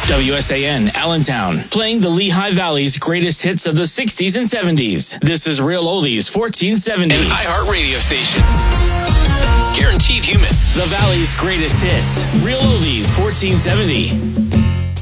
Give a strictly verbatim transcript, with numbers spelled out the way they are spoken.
W S A N Allentown, playing the Lehigh Valley's greatest hits of the sixties and seventies. This is Real Oldies fourteen seventy. An iHeart radio station. Guaranteed human. The Valley's greatest hits. Real Oldies fourteen seventy.